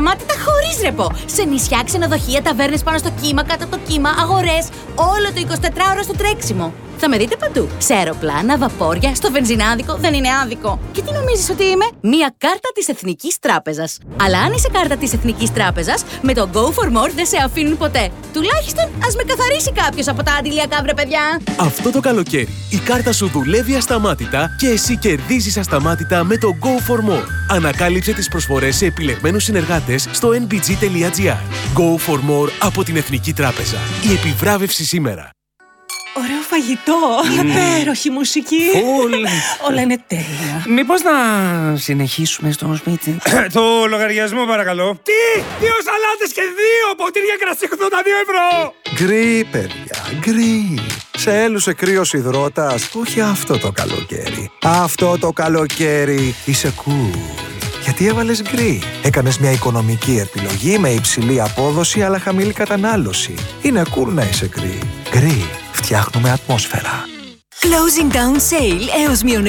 ασταμάτητα χωρίς ρεπό. Σε νησιά, ξενοδοχεία, ταβέρνες πάνω στο κύμα, κάτω από το κύμα, αγορές. Όλο το 24ωρο στο τρέξιμο. Θα με δείτε παντού. Σε αεροπλάνα, βαπόρια, στο βενζινάδικο. Δεν είναι άδικο. Και τι νομίζεις ότι είμαι? Μία κάρτα της Εθνικής Τράπεζας. Αλλά αν είσαι κάρτα της Εθνικής Τράπεζας, με το Go for More δεν σε αφήνουν ποτέ. Τουλάχιστον ας με καθαρίσει κάποιος από τα αντιλιακά, βρε παιδιά. Αυτό το καλοκαίρι η κάρτα σου δουλεύει ασταμάτητα και εσύ κερδίζεις ασταμάτητα με το Go for More. Ανακάλυψε τις προσφορές σε επιλεγμένους συνεργάτες στο nbg.gr. Go for More από την Εθνική Τράπεζα. Η επιβράβευση σήμερα. Ωραίο φαγητό, υπέροχη μουσική. Όλα είναι τέλεια. Μήπως να συνεχίσουμε στο σπίτι? Το λογαριασμό παρακαλώ. Τι! 2 σαλάτες και 2 ποτήρια κρασί 82€! Γκρι, παιδιά, γκρι. Σε έλουσε κρύος υδρότας, όχι αυτό το καλοκαίρι. Αυτό το καλοκαίρι είσαι cool. Γιατί έβαλες γκρι. Έκανες μια οικονομική επιλογή με υψηλή απόδοση αλλά χαμηλή κατανάλωση. Είναι cool να είσαι γκρι. Γκρι. Φτιάχνουμε ατμόσφαιρα. Closing down sale έως μείον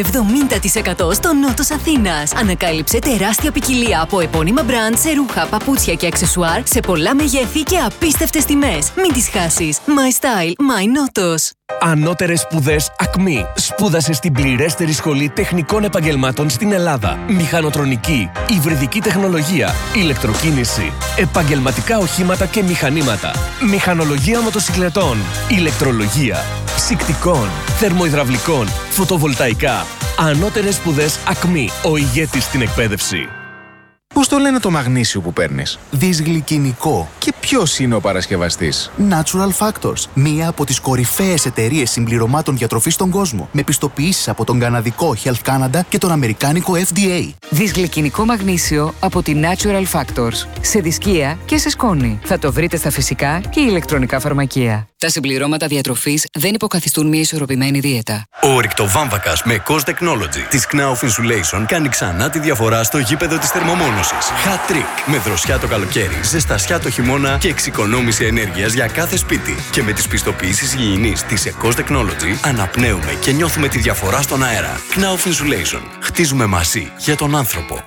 70% στο νότος Αθήνας. Ανακάλυψε τεράστια ποικιλία από επώνυμα μπραντ σε ρούχα, παπούτσια και αξεσουάρ σε πολλά μεγέθη και απίστευτες τιμές. Μην τις χάσεις. My style, my νότος. Ανώτερες σπουδές ΑΚΜΗ. Σπούδασε στην πληρέστερη σχολή τεχνικών επαγγελμάτων στην Ελλάδα. Μηχανοτρονική, υβριδική τεχνολογία, ηλεκτροκίνηση, επαγγελματικά οχήματα και μηχανήματα, μηχανολογία μοτοσικλετών, ηλεκτρολογία, ψυκτικών, θερμοϊδραυλικών, φωτοβολταϊκά. Ανώτερες σπουδές ΑΚΜΗ. Ο ηγέτης στην εκπαίδευση. Πώς το λένε το μαγνήσιο που παίρνεις? Δυσγλυκινικό. Και ποιος είναι ο παρασκευαστής? Natural Factors. Μία από τις κορυφαίες εταιρείες συμπληρωμάτων διατροφής στον κόσμο. Με πιστοποιήσεις από τον καναδικό Health Canada και τον αμερικάνικο FDA. Δυσγλυκινικό μαγνήσιο από τη Natural Factors. Σε δισκία και σε σκόνη. Θα το βρείτε στα φυσικά και ηλεκτρονικά φαρμακεία. Τα συμπληρώματα διατροφής δεν υποκαθιστούν μια ισορροπημένη δίαιτα. Ο ορυκτοβάμβακας με COS Technology της Knauf Insulation κάνει ξανά τη διαφορά στο γήπεδο της θερμομόνωσης. Hat Trick με δροσιά το καλοκαίρι, ζεστασιά το χειμώνα και εξοικονόμηση ενέργειας για κάθε σπίτι. Και με τις πιστοποιήσεις υγιεινής της COS Technology αναπνέουμε και νιώθουμε τη διαφορά στον αέρα. Knauf Insulation. Χτίζουμε μαζί για τον άνθρωπο.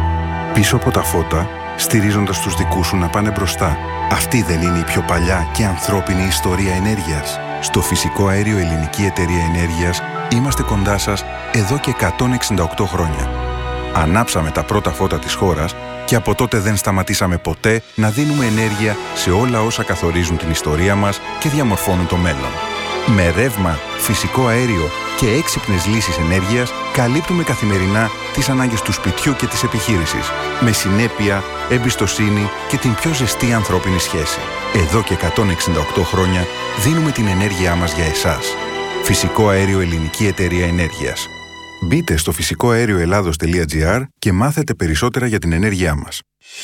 Πίσω από τα φώτα, στηρίζοντας τους δικούς σου να πάνε μπροστά. Αυτή δεν είναι η πιο παλιά και ανθρώπινη ιστορία ενέργειας? Στο Φυσικό Αέριο Ελληνική Εταιρεία Ενέργειας είμαστε κοντά σας εδώ και 168 χρόνια. Ανάψαμε τα πρώτα φώτα της χώρας και από τότε δεν σταματήσαμε ποτέ να δίνουμε ενέργεια σε όλα όσα καθορίζουν την ιστορία μας και διαμορφώνουν το μέλλον. Με ρεύμα, φυσικό αέριο και έξυπνες λύσεις ενέργειας καλύπτουμε καθημερινά τις ανάγκες του σπιτιού και της επιχείρησης. Με συνέπεια, εμπιστοσύνη και την πιο ζεστή ανθρώπινη σχέση. Εδώ και 168 χρόνια δίνουμε την ενέργειά μας για εσάς. Φυσικό Αέριο Ελληνική Εταιρεία Ενέργειας. Μπείτε στο φυσικοαερioελλάδος.gr και μάθετε περισσότερα για την ενέργειά μας.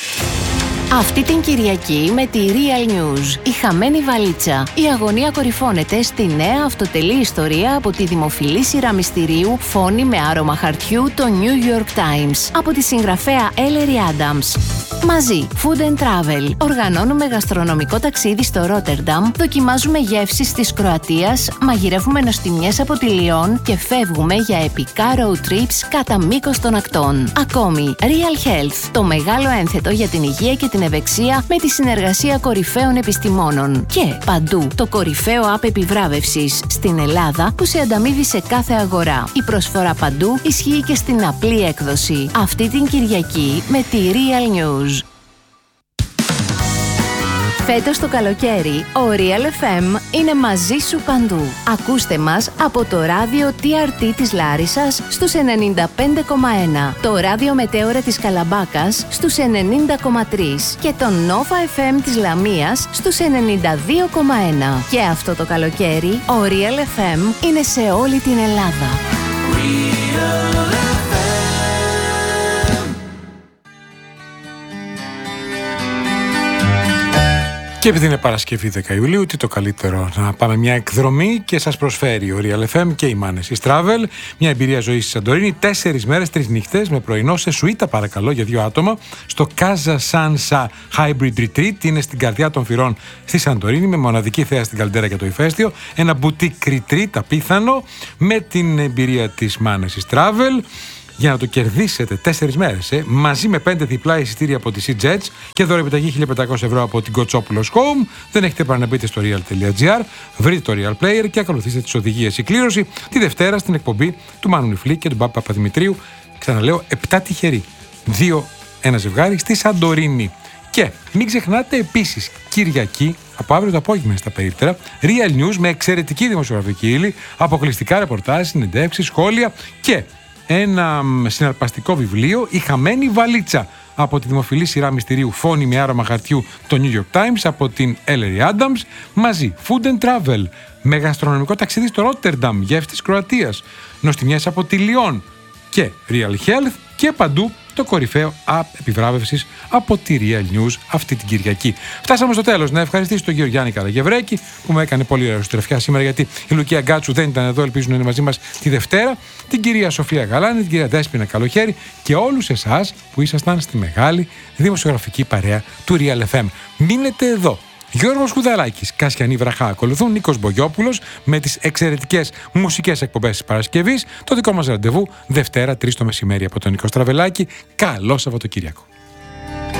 Αυτή την Κυριακή με τη Real News, η χαμένη βαλίτσα. Η αγωνία κορυφώνεται στη νέα αυτοτελή ιστορία από τη δημοφιλή σειρά μυστηρίου Φόνη με άρωμα χαρτιού, το New York Times, από τη συγγραφέα Ellery Adams. Μαζί, Food and Travel. Οργανώνουμε γαστρονομικό ταξίδι στο Ρότερνταμ, δοκιμάζουμε γεύσεις της Κροατίας, μαγειρεύουμε νοστιμιές από τη Λιόν και φεύγουμε για επικά road trips κατά μήκος των ακτών. Ακόμη, Real Health, το μεγάλο ένθετο για την υγεία και την ευεξία με τη συνεργασία κορυφαίων επιστημόνων. Και παντού, το κορυφαίο app επιβράβευσης στην Ελλάδα που σε ανταμείβει σε κάθε αγορά. Η προσφορά παντού ισχύει και στην απλή έκδοση. Αυτή την Κυριακή με τη Real News. Φέτος το καλοκαίρι, ο Real FM είναι μαζί σου παντού. Ακούστε μας από το ράδιο TRT της Λάρισσας στους 95,1, το ράδιο Μετέωρα της Καλαμπάκας στους 90,3 και το Nova FM της Λαμίας στους 92,1. Και αυτό το καλοκαίρι, ο Real FM είναι σε όλη την Ελλάδα. Και επειδή είναι Παρασκευή 10 Ιουλίου, τι το καλύτερο να πάμε μια εκδρομή και σας προσφέρει ο Real FM και η Manes Travel. Μια εμπειρία ζωής στη Σαντορίνη, 4 μέρες, 3 νύχτες με πρωινό σε σουίτα παρακαλώ για 2 άτομα στο Casa Sansa Hybrid Retreat. Είναι στην καρδιά των Φυρών στη Σαντορίνη με μοναδική θέα στην Καλντέρα και το ηφαίστειο. Ένα boutique retreat απίθανο με την εμπειρία της Manes Travel. για να το κερδίσετε 4 μέρες, μαζί με 5 διπλά εισιτήρια από τη Sea-Jets και δώρο επιταγή 1.500 ευρώ από την Κοτσόπουλος Home. Δεν έχετε παρά να μπείτε στο real.gr, βρείτε το Real Player και ακολουθήστε τις οδηγίες. Η κλήρωση τη Δευτέρα στην εκπομπή του Μάνου Νιφλή και του Μπάπη Παπαδημητρίου. Ξαναλέω, 7 τυχεροί. 2 ένα ζευγάρι στη Σαντορίνη. Και μην ξεχνάτε επίσης, Κυριακή, από αύριο το απόγευμα στα περίπτερα, Real News με εξαιρετική δημοσιογραφική ύλη, αποκλειστικά ρεπορτάζ, συνεντεύξεις, σχόλια και ένα συναρπαστικό βιβλίο, Η Χαμένη Βαλίτσα, από τη δημοφιλή σειρά μυστηρίου Φόνη με άρωμα χαρτιού το New York Times, από την Ellery Adams, μαζί Food and Travel, με γαστρονομικό ταξίδι στο Ρότερνταμ, γεύση Κροατίας, νοστιμιές από τη Λιόν και Real Health και παντού το κορυφαίο app επιβράβευσης από τη Real News αυτή την Κυριακή. Φτάσαμε στο τέλος. Να ευχαριστήσω τον κύριο Γιάννη Καραγευρέκη που μου έκανε πολύ ωραία στρεφιά σήμερα, γιατί η Λουκία Γκάτσου δεν ήταν εδώ. Ελπίζω να είναι μαζί μας τη Δευτέρα. Την κυρία Σοφία Γαλάνη, την κυρία Δέσποινα Καλοχέρη και όλους εσάς που ήσασταν στη μεγάλη δημοσιογραφική παρέα του Real FM. Μείνετε εδώ. Γιώργος Κουδαράκης, Κασιανή Βραχά ακολουθούν, Νίκος Μπογιόπουλος με τις εξαιρετικές μουσικές εκπομπές της Παρασκευής. Το δικό μας ραντεβού Δευτέρα 3 το μεσημέρι από τον Νίκο Στραβελάκη. Καλό Σαββατοκύριακο.